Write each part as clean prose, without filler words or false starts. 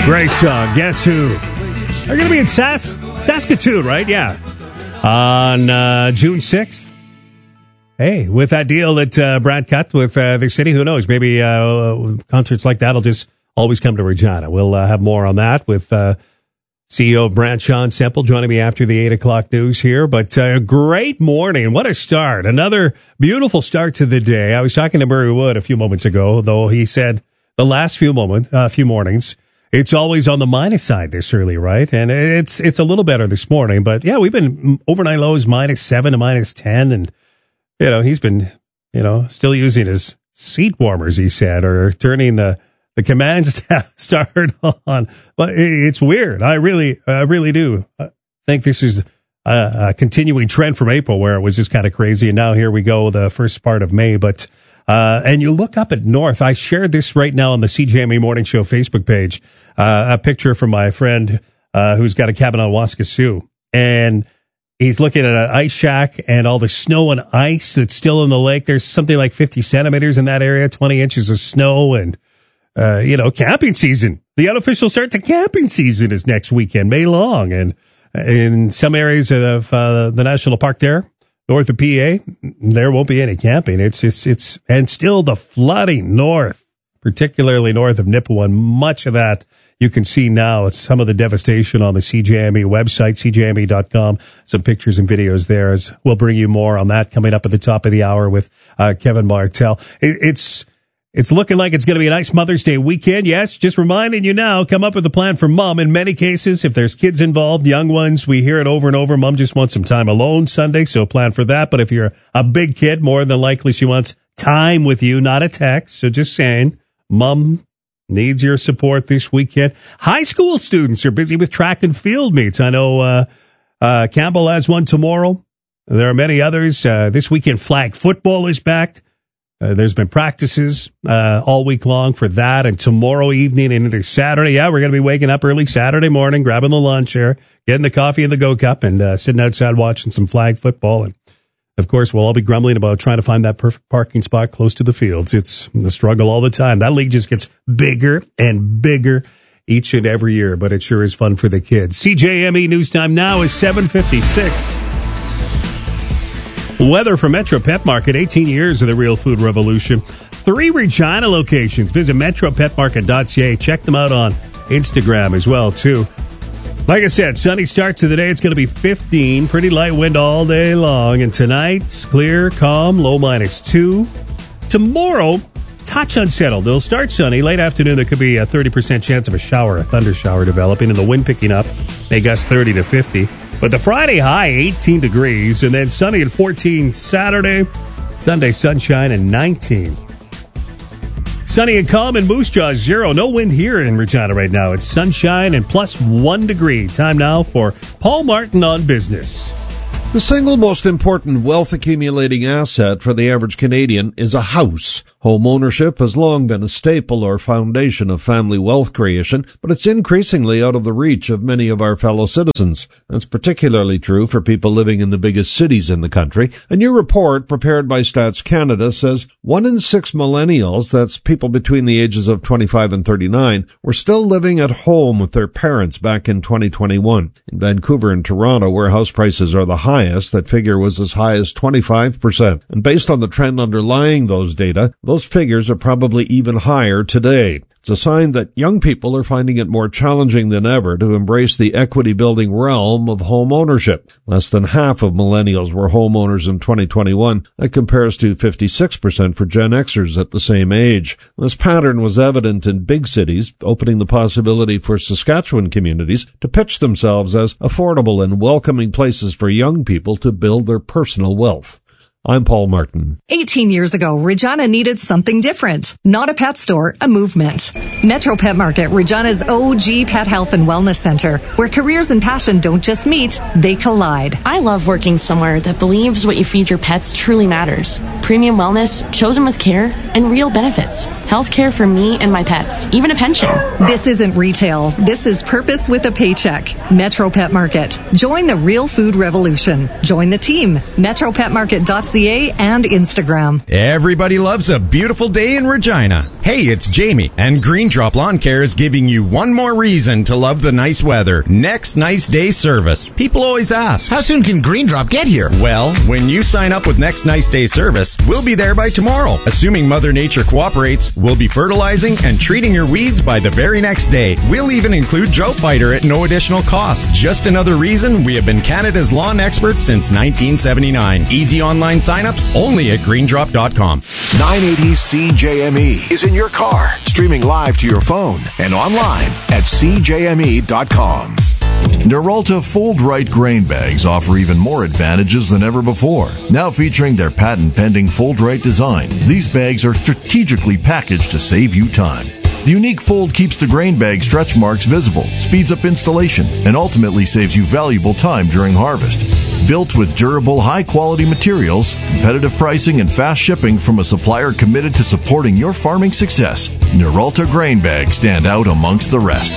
Great song. Guess who? They're going to be in Saskatoon, right? Yeah. On June 6th. Hey, with that deal that Brad cut with the city, who knows? Maybe concerts like that will just always come to Regina. We'll have more on that with CEO of Brand, Sean Semple, joining me after the 8 o'clock news here. But a great morning. What a start. Another beautiful start to the day. I was talking to Murray Wood a few moments ago, though he said the last few mornings, it's always on the minus side this early, right? And it's a little better this morning. But yeah, we've been overnight lows -7 to -10. And, he's been, still using his seat warmers, he said, or turning the command start on. But it's weird. I really do think this is a continuing trend from April, where it was just kind of crazy. And now here we go, the first part of May. But and you look up at north. I shared this right now on the CJME Morning Show Facebook page, a picture from my friend who's got a cabin on Waskesiu. And he's looking at an ice shack and all the snow and ice that's still in the lake. There's something like 50 centimeters in that area, 20 inches of snow. And, camping season. The unofficial start to camping season is next weekend, May long. And in some areas of the national park there, north of PA, there won't be any camping. And still the flooding north, particularly north of Nipawin. Much of that you can see now. It's some of the devastation on the CJME website, cjme.com. Some pictures and videos there. As we'll bring you more on that coming up at the top of the hour with Kevin Martel. It's looking like it's going to be a nice Mother's Day weekend. Yes, just reminding you now, come up with a plan for mom. In many cases, if there's kids involved, young ones, we hear it over and over. Mom just wants some time alone Sunday, so plan for that. But if you're a big kid, more than likely she wants time with you, not a text. So just saying, mom needs your support this weekend. High school students are busy with track and field meets. I know Campbell has one tomorrow. There are many others. This weekend, flag football is back. There's been practices all week long for that, and tomorrow evening and into Saturday. Yeah, we're going to be waking up early Saturday morning, grabbing the lunch here, getting the coffee in the Go Cup, and sitting outside watching some flag football. And, of course, we'll all be grumbling about trying to find that perfect parking spot close to the fields. It's the struggle all the time. That league just gets bigger and bigger each and every year, but it sure is fun for the kids. CJME News Time now is 7:56. Weather for Metro Pet Market, 18 years of the real food revolution. 3 Regina locations. Visit metropetmarket.ca. Check them out on Instagram as well, too. Like I said, sunny start to the day. It's going to be 15. Pretty light wind all day long. And tonight, clear, calm, low -2. Tomorrow, touch unsettled. It'll start sunny. Late afternoon, there could be a 30% chance of a thunder shower developing, and the wind picking up. May gust 30 to 50. But the Friday high, 18 degrees, and then sunny at 14 Saturday. Sunday, sunshine and 19. Sunny and calm in Moose Jaw, 0. No wind here in Regina right now. It's sunshine and +1 degree. Time now for Paul Martin on Business. The single most important wealth-accumulating asset for the average Canadian is a house. Home ownership has long been a staple or foundation of family wealth creation, but it's increasingly out of the reach of many of our fellow citizens. That's particularly true for people living in the biggest cities in the country. A new report prepared by Stats Canada says 1 in 6 millennials, that's people between the ages of 25 and 39, were still living at home with their parents back in 2021. In Vancouver and Toronto, where house prices are the highest, that figure was as high as 25%. And based on the trend underlying those data, those figures are probably even higher today. It's a sign that young people are finding it more challenging than ever to embrace the equity-building realm of home ownership. Less than half of millennials were homeowners in 2021. That compares to 56% for Gen Xers at the same age. This pattern was evident in big cities, opening the possibility for Saskatchewan communities to pitch themselves as affordable and welcoming places for young people to build their personal wealth. I'm Paul Martin. 18 years ago, Regina needed something different. Not a pet store, a movement. Metro Pet Market, Regina's OG pet health and wellness center, where careers and passion don't just meet, they collide. I love working somewhere that believes what you feed your pets truly matters. Premium wellness, chosen with care, and real benefits. Health care for me and my pets, even a pension. This isn't retail. This is purpose with a paycheck. Metro Pet Market. Join the real food revolution. Join the team. MetroPetMarket.ca. greendrop.ca and Instagram. Everybody loves a beautiful day in Regina. Hey, it's Jamie, and GreenDrop Lawn Care is giving you one more reason to love the nice weather. Next Nice Day service. People always ask, how soon can GreenDrop get here? Well, when you sign up with Next Nice Day service, we'll be there by tomorrow. Assuming Mother Nature cooperates, we'll be fertilizing and treating your weeds by the very next day. We'll even include Drought Fighter at no additional cost. Just another reason we have been Canada's lawn expert since 1979. Easy online signups only at greendrop.com. 980 CJME is in your car, streaming live to your phone and online at CJME.com. Noralta Fold-Right grain bags offer even more advantages than ever before. Now featuring their patent-pending Fold-Right design, these bags are strategically packaged to save you time. The unique fold keeps the grain bag stretch marks visible, speeds up installation, and ultimately saves you valuable time during harvest. Built with durable, high-quality materials, competitive pricing, and fast shipping from a supplier committed to supporting your farming success, Noralta grain bags stand out amongst the rest.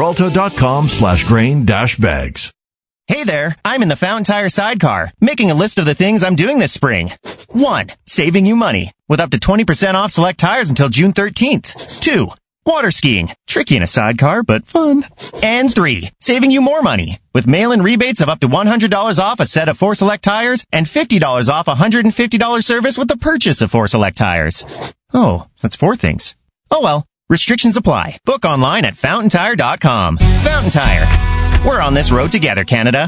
Noralta.com/grain-bags. Hey there, I'm in the Fountain Tire sidecar, making a list of the things I'm doing this spring. 1. Saving you money, with up to 20% off select tires until June 13th. 2. Water skiing, tricky in a sidecar, but fun. And 3. Saving you more money, with mail-in rebates of up to $100 off a set of 4 select tires and $50 off a $150 service with the purchase of 4 select tires. Oh, that's 4 things. Oh well, restrictions apply. Book online at fountaintire.com. Fountain Tire. We're on this road together, Canada.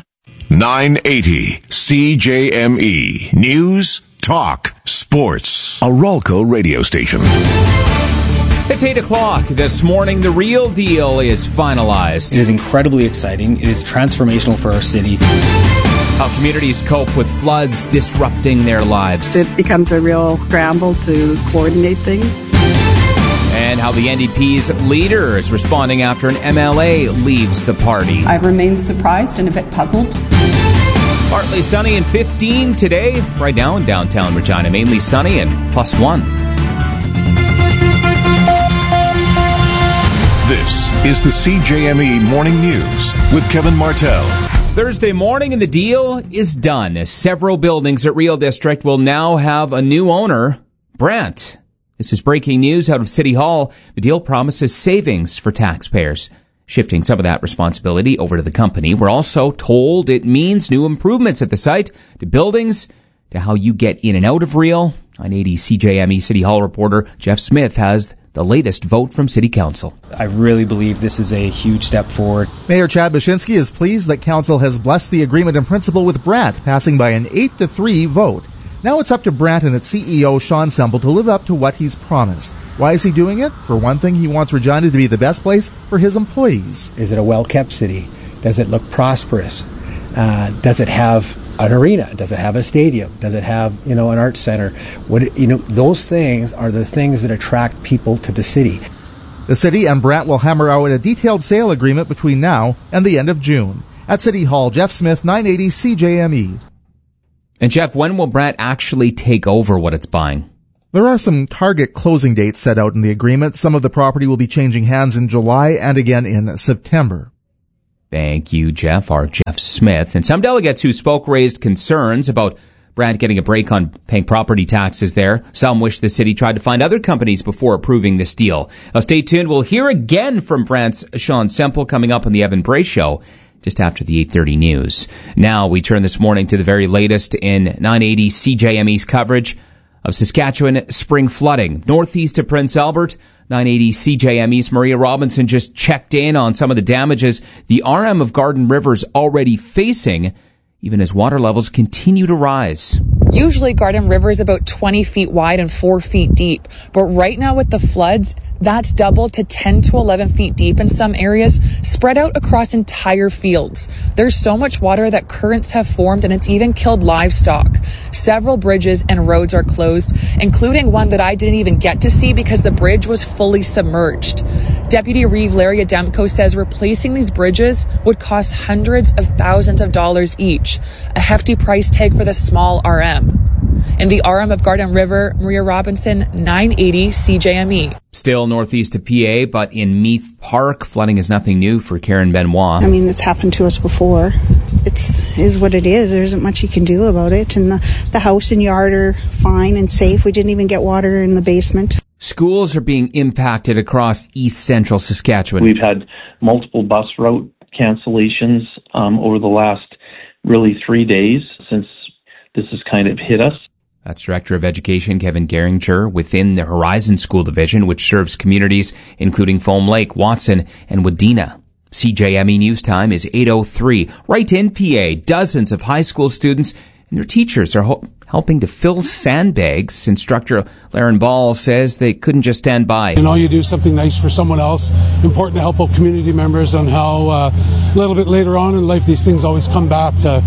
980 CJME. News, talk, sports. A Rolco radio station. It's 8 o'clock. This morning, the real deal is finalized. It is incredibly exciting. It is transformational for our city. How communities cope with floods disrupting their lives. It becomes a real scramble to coordinate things. And how the NDP's leader is responding after an MLA leaves the party. I've remained surprised and a bit puzzled. Partly sunny and 15 today. Right now in downtown Regina, mainly sunny and +1. This is the CJME Morning News with Kevin Martell. Thursday morning and the deal is done. Several buildings at Real District will now have a new owner, Brandt. This is breaking news out of City Hall. The deal promises savings for taxpayers, shifting some of that responsibility over to the company. We're also told it means new improvements at the site, to buildings, to how you get in and out of Real. 980 CJME City Hall reporter Jeff Smith has the latest vote from City Council. I really believe this is a huge step forward. Mayor Chad Baczynski is pleased that Council has blessed the agreement in principle with Brandt, passing by an 8-3 vote. Now it's up to Brandt and its CEO, Sean Semple, to live up to what he's promised. Why is he doing it? For one thing, he wants Regina to be the best place for his employees. Is it a well-kept city? Does it look prosperous? Does it have an arena? Does it have a stadium? Does it have, an arts center? Those things are the things that attract people to the city. The city and Brandt will hammer out a detailed sale agreement between now and the end of June. At City Hall, Jeff Smith, 980 CJME. And Jeff, when will Brandt actually take over what it's buying? There are some target closing dates set out in the agreement. Some of the property will be changing hands in July and again in September. Thank you, Jeff. Our Jeff Smith. And some delegates who spoke raised concerns about Brandt getting a break on paying property taxes there. Some wish the city tried to find other companies before approving this deal. Now, stay tuned. We'll hear again from Brandt's Sean Semple coming up on the Evan Bray Show just after the 8:30 news. Now we turn this morning to the very latest in 980 CJME's coverage of Saskatchewan spring flooding. Northeast of Prince Albert, 980 CJME's Maria Robinson just checked in on some of the damages the RM of Garden River is already facing, even as water levels continue to rise. Usually Garden River is about 20 feet wide and 4 feet deep, but right now with the floods, that's doubled to 10 to 11 feet deep in some areas, spread out across entire fields. There's so much water that currents have formed and it's even killed livestock. Several bridges and roads are closed, including one that I didn't even get to see because the bridge was fully submerged. Deputy Reeve Larry Ademko says replacing these bridges would cost hundreds of thousands of dollars each, a hefty price tag for the small RM. In the RM of Garden River, Maria Robinson, 980 CJME. Still northeast of PA, but in Meath Park, flooding is nothing new for Karen Benoit. It's happened to us before. It's is what it is. There isn't much you can do about it. And the house and yard are fine and safe. We didn't even get water in the basement. Schools are being impacted across East Central Saskatchewan. We've had multiple bus route cancellations over the last really 3 days since this has kind of hit us. That's Director of Education Kevin Geringer within the Horizon School Division, which serves communities including Foam Lake, Watson, and Wadena. CJME News Time is 8:03. Right in PA, dozens of high school students and their teachers are helping to fill sandbags. Instructor Laren Ball says they couldn't just stand by. You do something nice for someone else. Important to help out community members on how a little bit later on in life these things always come back to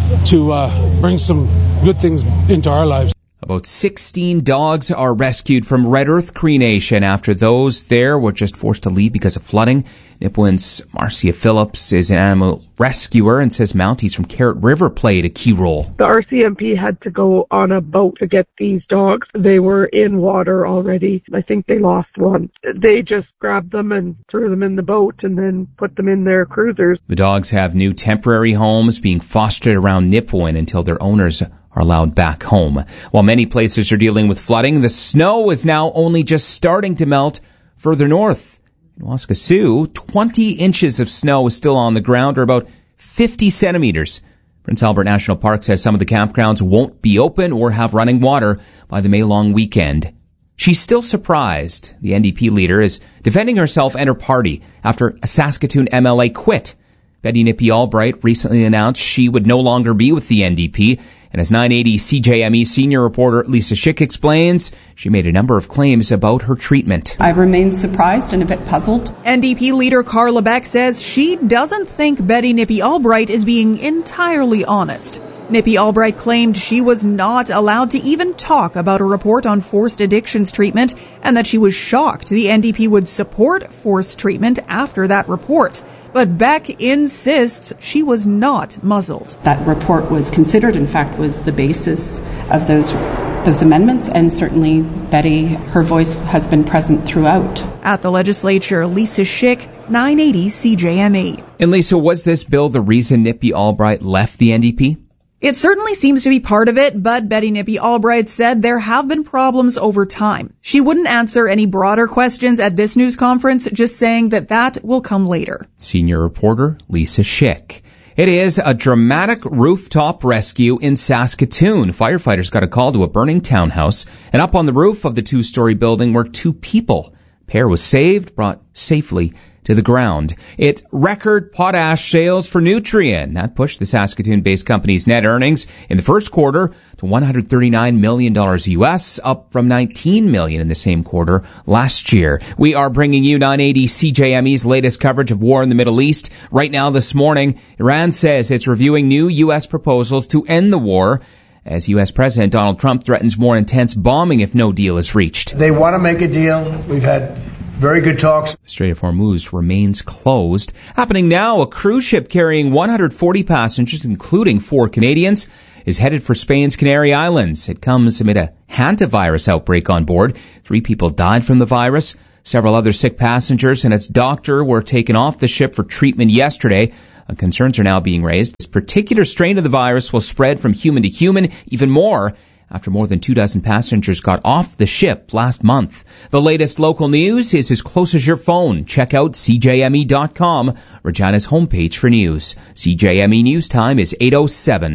bring some good things into our lives. About 16 dogs are rescued from Red Earth Cree Nation after those there were just forced to leave because of flooding. Nipawin's Marcia Phillips is an animal rescuer and says Mounties from Carrot River played a key role. The RCMP had to go on a boat to get these dogs. They were in water already. I think they lost one. They just grabbed them and threw them in the boat and then put them in their cruisers. The dogs have new temporary homes being fostered around Nipawin until their owners are allowed back home. While many places are dealing with flooding, the snow is now only just starting to melt further north. In Waskesiu, 20 inches of snow is still on the ground, or about 50 centimeters. Prince Albert National Park says some of the campgrounds won't be open or have running water by the May-long weekend. She's still surprised. The NDP leader is defending herself and her party after a Saskatoon MLA quit. Betty Nippy Albright recently announced she would no longer be with the NDP. And as 980 CJME senior reporter Lisa Schick explains, she made a number of claims about her treatment. I remain surprised and a bit puzzled. NDP leader Carla Beck says she doesn't think Betty Nippy Albright is being entirely honest. Nippy Albright claimed she was not allowed to even talk about a report on forced addictions treatment and that she was shocked the NDP would support forced treatment after that report. But Beck insists she was not muzzled. That report was considered, in fact, was the basis of those amendments, and certainly Betty, her voice has been present throughout. At the legislature, Lisa Schick, 980 CJME. And Lisa, was this bill the reason Nippy Albright left the NDP? It certainly seems to be part of it, but Betty Nippy Albright said there have been problems over time. She wouldn't answer any broader questions at this news conference, just saying that will come later. Senior reporter Lisa Schick. It is a dramatic rooftop rescue in Saskatoon. Firefighters got a call to a burning townhouse, and up on the roof of the two-story building were two people. Pair was saved, brought safely to the ground. It record potash sales for Nutrien. That pushed the Saskatoon-based company's net earnings in the first quarter to $139 million US, up from $19 million in the same quarter last year. We are bringing you 980 CJME's latest coverage of war in the Middle East. Right now this morning, Iran says it's reviewing new U.S. proposals to end the war, as U.S. President Donald Trump threatens more intense bombing if no deal is reached. They want to make a deal. We've had very good talks. The Strait of Hormuz remains closed. Happening now, a cruise ship carrying 140 passengers, including 4 Canadians, is headed for Spain's Canary Islands. It comes amid a hantavirus outbreak on board. 3 people died from the virus. Several other sick passengers and its doctor were taken off the ship for treatment yesterday. Concerns are now being raised. This particular strain of the virus will spread from human to human even more after more than 24 passengers got off the ship last month. The latest local news is as close as your phone. Check out CJME.com, Regina's homepage for news. CJME News Time is 8:07.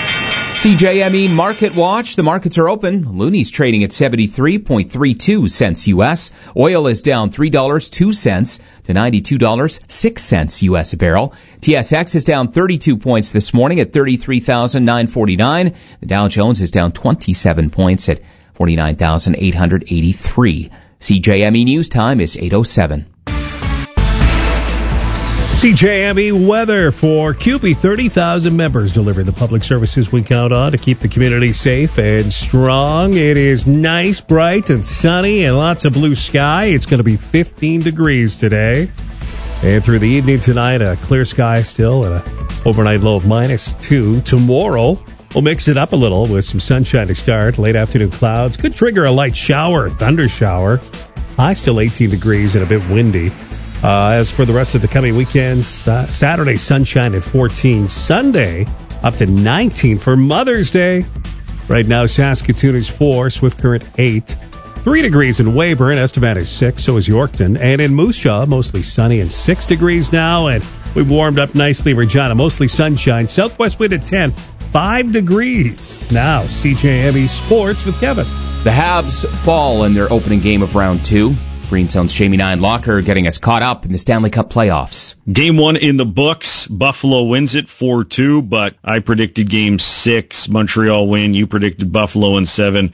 CJME Market Watch. The markets are open. Looney's trading at 73.32 cents U.S. Oil is down $3.02 to $92.06 U.S. a barrel. TSX is down 32 points this morning at 33,949. The Dow Jones is down 27 points at 49,883. CJME News Time is 8:07. CJME weather for CUPE. 30,000 members delivering the public services we count on to keep the community safe and strong. It is nice, bright, and sunny, and lots of blue sky. It's going to be 15 degrees today. And through the evening tonight, a clear sky still, and an overnight low of -2. Tomorrow, we'll mix it up a little with some sunshine to start. Late afternoon clouds. Could trigger a light shower, thunder shower. High still 18 degrees and a bit windy. As for the rest of the coming weekends, Saturday, sunshine at 14. Sunday, up to 19 for Mother's Day. Right now, Saskatoon is 4, Swift Current 8. 3 degrees in Weyburn, Estevan is 6, so is Yorkton. And in Moose Jaw, mostly sunny and 6 degrees now. And we warmed up nicely, Regina, mostly sunshine. Southwest wind at 10, 5 degrees. Now, CJME Sports with Kevin. The Habs fall in their opening game of round 2. Green Zone's Jamie Nine-Locker getting us caught up in the Stanley Cup playoffs. Game 1 in the books. Buffalo wins it 4-2, but I predicted Game 6. Montreal win. You predicted Buffalo in 7.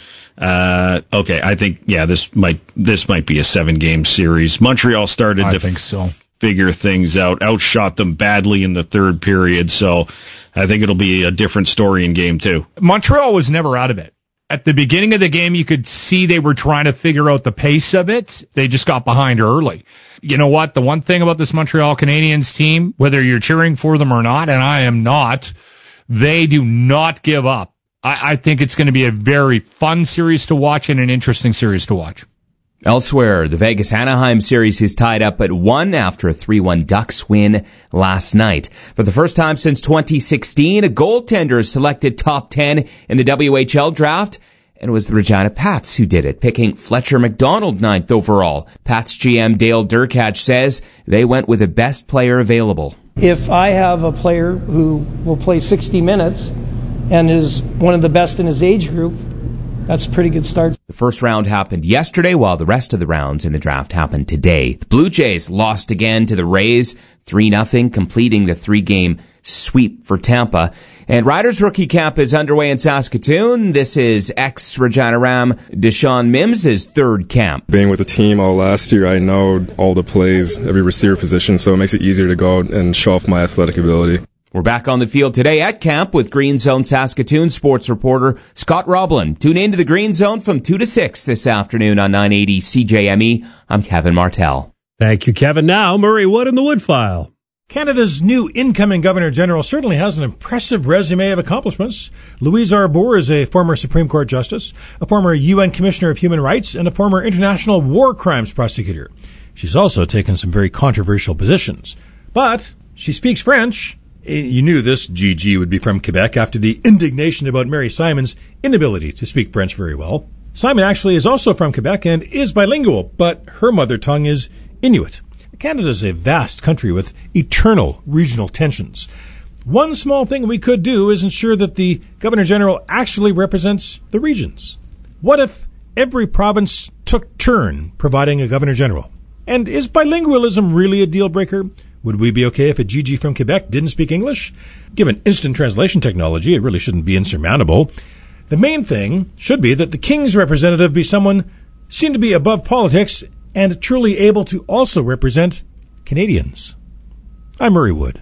Okay, I think, this might be a 7-game series. Montreal started to figure things out, outshot them badly in the third period, so I think it'll be a different story in Game 2. Montreal was never out of it. At the beginning of the game, you could see they were trying to figure out the pace of it. They just got behind early. You know what? The one thing about this Montreal Canadiens team, whether you're cheering for them or not, and I am not, they do not give up. I think it's going to be a very fun series to watch and an interesting series to watch. Elsewhere, the Vegas-Anaheim series is tied up at 1 after a 3-1 Ducks win last night. For the first time since 2016, a goaltender is selected top 10 in the WHL draft, and it was the Regina Pats who did it, picking Fletcher McDonald 9th overall. Pats GM Dale Durkach says they went with the best player available. If I have a player who will play 60 minutes and is one of the best in his age group, that's a pretty good start. The first round happened yesterday, while the rest of the rounds in the draft happened today. The Blue Jays lost again to the Rays, 3-0, completing the 3-game sweep for Tampa. And Riders rookie camp is underway in Saskatoon. This is ex-Regina Ram Deshaun Mims' third camp. Being with the team all last year, I know all the plays, every receiver position, so it makes it easier to go out and show off my athletic ability. We're back on the field today at camp with Green Zone Saskatoon sports reporter Scott Roblin. Tune in to the Green Zone from 2 to 6 this afternoon on 980 CJME. I'm Kevin Martell. Thank you, Kevin. Now, Murray Wood in the Woodfile. Canada's new incoming Governor-General certainly has an impressive resume of accomplishments. Louise Arbour is a former Supreme Court Justice, a former UN Commissioner of Human Rights, and a former International War Crimes Prosecutor. She's also taken some very controversial positions. But she speaks French. You knew this GG would be from Quebec after the indignation about Mary Simon's inability to speak French very well. Simon actually is also from Quebec and is bilingual, but her mother tongue is Inuit. Canada is a vast country with eternal regional tensions. One small thing we could do is ensure that the Governor-General actually represents the regions. What if every province took turn providing a Governor-General? And is bilingualism really a deal breaker? Would we be okay if a GG from Quebec didn't speak English? Given instant translation technology, it really shouldn't be insurmountable. The main thing should be that the King's representative be someone seen to be above politics and truly able to also represent Canadians. I'm Murray Wood.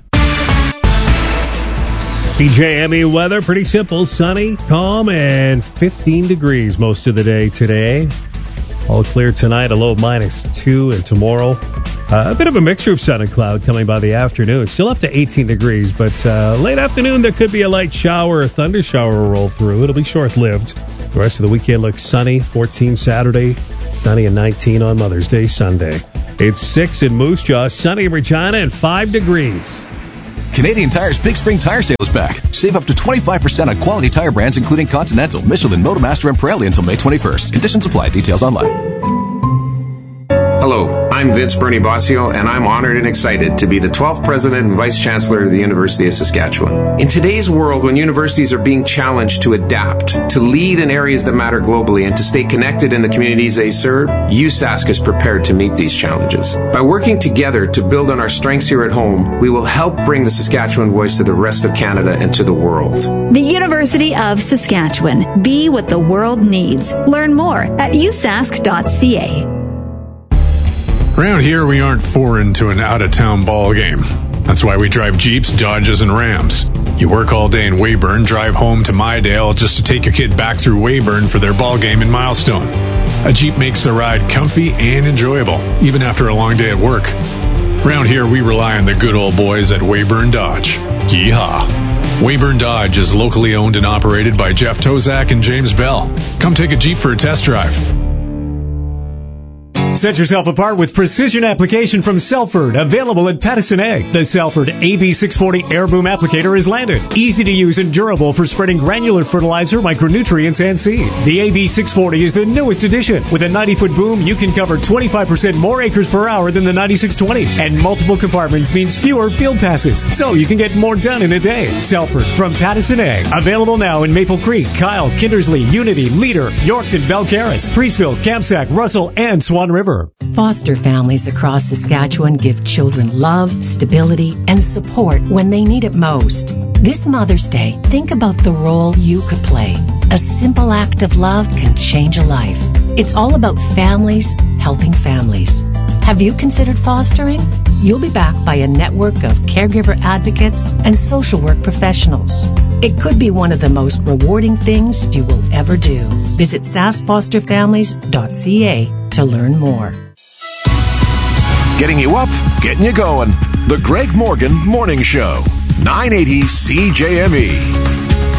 CJME weather, pretty simple. Sunny, calm, and 15 degrees most of the day today. All clear tonight, a low of -2, and tomorrow a bit of a mixture of sun and cloud coming by the afternoon. Still up to 18 degrees, but late afternoon there could be a light shower or thunder shower roll through. It'll be short-lived. The rest of the weekend looks sunny, 14 Saturday, sunny and 19 on Mother's Day Sunday. It's 6 in Moose Jaw, sunny in Regina, and 5 degrees. Canadian Tire's Big Spring Tire Sale is back. Save up to 25% on quality tire brands including Continental, Michelin, Motomaster, and Pirelli until May 21st. Conditions apply. Details online. Hello, I'm Vince Bernie Bossio, and I'm honored and excited to be the 12th President and Vice Chancellor of the University of Saskatchewan. In today's world, when universities are being challenged to adapt, to lead in areas that matter globally, and to stay connected in the communities they serve, USask is prepared to meet these challenges. By working together to build on our strengths here at home, we will help bring the Saskatchewan voice to the rest of Canada and to the world. The University of Saskatchewan. Be what the world needs. Learn more at usask.ca. Around here, we aren't foreign to an out-of-town ball game. That's why we drive Jeeps, Dodges, and Rams. You work all day in Weyburn, drive home to Mydale just to take your kid back through Weyburn for their ball game in Milestone. A Jeep makes the ride comfy and enjoyable, even after a long day at work. Around here, we rely on the good old boys at Weyburn Dodge. Yeehaw! Weyburn Dodge is locally owned and operated by Jeff Tozak and James Bell. Come take a Jeep for a test drive. Set yourself apart with precision application from Selford, available at Pattison Ag. The Selford AB640 Air Boom Applicator is landed. Easy to use and durable for spreading granular fertilizer, micronutrients, and seed. The AB640 is the newest addition. With a 90-foot boom, you can cover 25% more acres per hour than the 9620. And multiple compartments means fewer field passes, so you can get more done in a day. Selford from Pattison Ag. Available now in Maple Creek, Kyle, Kindersley, Unity, Leader, Yorkton, Belcaris, Priestville, Kamsack, Russell, and Swan River. Foster families across Saskatchewan give children love, stability, and support when they need it most. This Mother's Day, think about the role you could play. A simple act of love can change a life. It's all about families helping families. Have you considered fostering? You'll be backed by a network of caregiver advocates and social work professionals. It could be one of the most rewarding things you will ever do. Visit saskfosterfamilies.ca to learn more. Getting you up, getting you going. The Greg Morgan Morning Show. 980 CJME.